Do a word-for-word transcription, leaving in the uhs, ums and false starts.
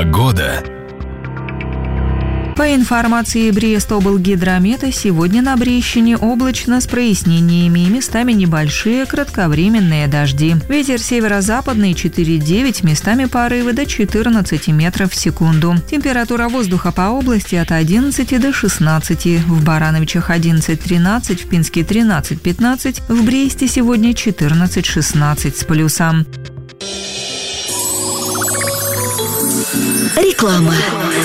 Погода. По информации Брест-облгидромета, сегодня на Брещине облачно с прояснениями и местами небольшие кратковременные дожди. Ветер северо-западный четыре девять, местами порывы до четырнадцати метров в секунду. Температура воздуха по области от одиннадцати до шестнадцати. В Барановичах одиннадцать тринадцать, в Пинске тринадцать пятнадцать, в Бресте сегодня четырнадцать шестнадцать с плюсом. Реклама.